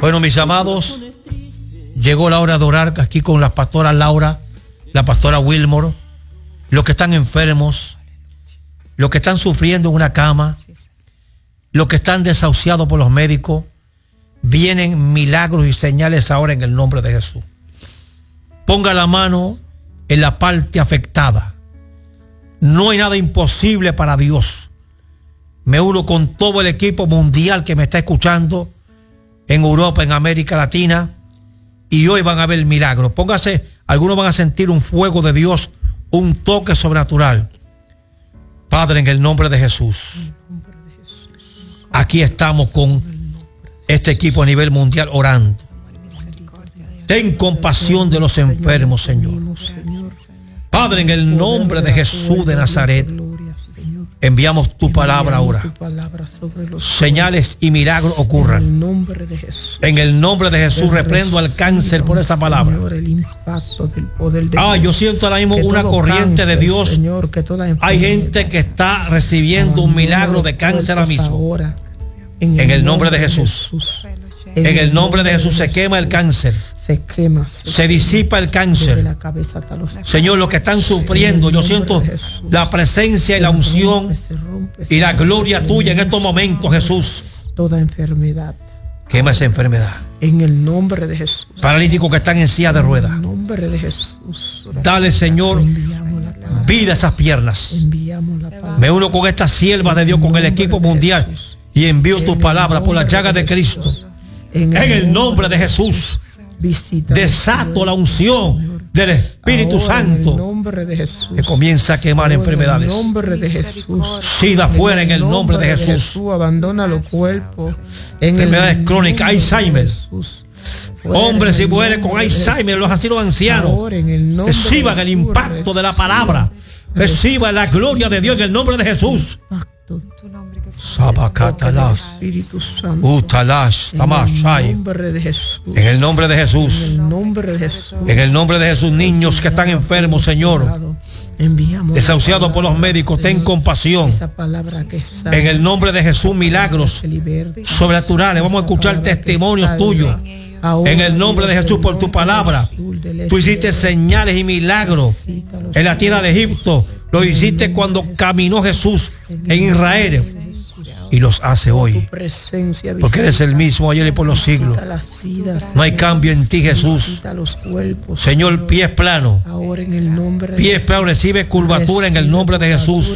Bueno, mis amados, llegó la hora de orar aquí con la pastora Laura, la pastora Wilmore, los que están enfermos, los que están sufriendo en una cama, los que están desahuciados por los médicos. Vienen milagros y señales ahora en el nombre de Jesús. Ponga la mano en la parte afectada. No hay nada imposible para Dios. Me uno con todo el equipo mundial que me está escuchando en Europa, en América Latina, y hoy van a ver milagros. Póngase, algunos van a sentir un fuego de Dios, un toque sobrenatural. Padre, en el nombre de Jesús, aquí estamos con este equipo a nivel mundial orando. Ten compasión de los enfermos, Señor. Padre, en el nombre de Jesús de Nazaret, enviamos tu palabra ahora. Señales y milagros ocurran. En el nombre de Jesús reprendo al cáncer por esa palabra. Yo siento ahora mismo una corriente de Dios. Hay gente que está recibiendo un milagro de cáncer ahora mismo. En el nombre de Jesús. En el nombre de Jesús se quema el cáncer. Se disipa el cáncer. Señor, los que están sufriendo, yo siento la presencia y la unción y la gloria tuya en estos momentos, Jesús. Toda enfermedad. Quema esa enfermedad. En el nombre de Jesús. Paralíticos que están en silla de ruedas. En el nombre de Jesús. Dale, Señor, vida a esas piernas. Me uno con estas siervas de Dios, con el equipo mundial, y envío tu palabra por la llaga de Cristo. En el nombre de Jesús. Desato la unción del Espíritu Santo que comienza a quemar enfermedades. En el nombre de Jesús. Sida fuera en el nombre de Jesús. Abandona los cuerpos. Enfermedades crónicas, Alzheimer. Hombres y mujeres con Alzheimer, los asilos ancianos, reciban el impacto de la palabra. Reciban la gloria de Dios en el nombre de Jesús. Sabacatalas, Espíritu Santo. En el nombre de Jesús. En el nombre de Jesús, niños que están enfermos, Señor, desahuciados por los médicos, ten compasión. En el nombre de Jesús, milagros sobrenaturales. Vamos a escuchar testimonios tuyos. En el nombre de Jesús, por tu palabra. Tú hiciste señales y milagros en la tierra de Egipto. Lo hiciste cuando caminó Jesús en Israel. Y los hace hoy. Porque eres el mismo ayer y por los siglos. No hay cambio en ti, Jesús. Señor, pies planos. Pies planos, recibe curvatura en el nombre de Jesús.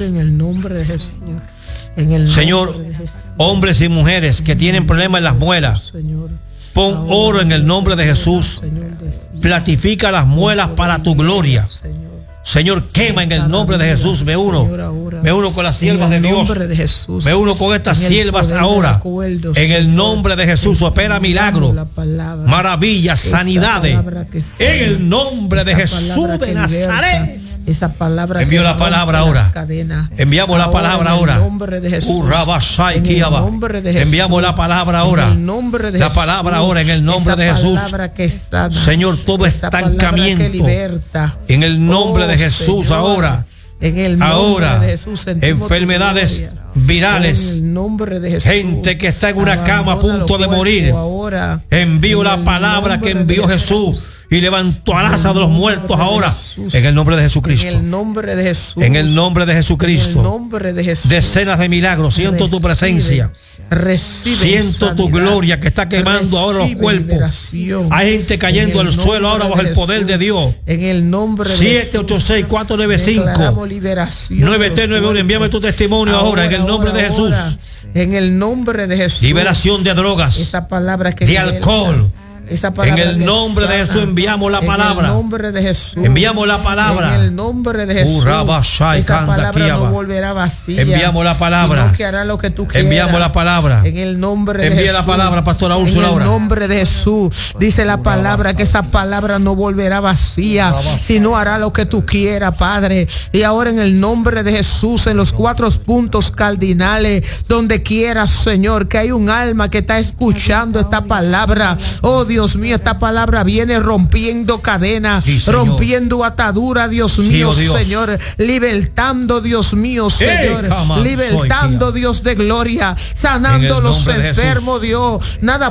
Señor, hombres y mujeres que tienen problemas en las muelas, pon oro en el nombre de Jesús. Platifica las muelas para tu gloria. Señor, quema en el nombre de Jesús. Me uno con las siervas de Dios. Me uno con estas siervas ahora. En el nombre de Jesús opera milagros, maravillas, sanidades. En el nombre de Jesús de Nazaret. Esa palabra. Envío la palabra ahora. Enviamos la palabra ahora. Enviamos la palabra ahora. La palabra ahora en el nombre de Jesús. Señor, todo estancamiento. En el nombre de Jesús ahora. Ahora, enfermedades virales, gente que está en una cama a punto de morir. Envío la palabra que envió Jesús y levantó a Lázaro de los muertos ahora. En el nombre de Jesucristo. En el nombre de Jesucristo. Decenas de milagros. Siento tu presencia. Siento tu gloria que está quemando ahora los cuerpos. Hay gente cayendo al suelo ahora bajo el poder de Dios. 786-495-9391. Envíame tu testimonio ahora en el nombre de Jesús. En el nombre de Jesús. Liberación de drogas, de alcohol. En el nombre de Jesús enviamos la palabra. Enviamos la palabra. En el nombre de Jesús. Esa palabra no volverá vacía. Enviamos la palabra. Que hará lo que tú quieras. Enviamos la palabra. En el nombre de Jesús. Envía la palabra, pastora Úrsula. En el nombre de Jesús. Dice la palabra que esa palabra no volverá vacía, sino hará lo que tú quieras, Padre. Y ahora en el nombre de Jesús, en los 4 puntos cardinales, donde quieras, Señor, que hay un alma que está escuchando esta palabra. Oh Dios mío, esta palabra viene rompiendo cadenas, rompiendo ataduras, Dios mío, Señor, libertando, Dios mío, Señor, libertando, Dios de gloria, sanando los enfermos, Dios. Nada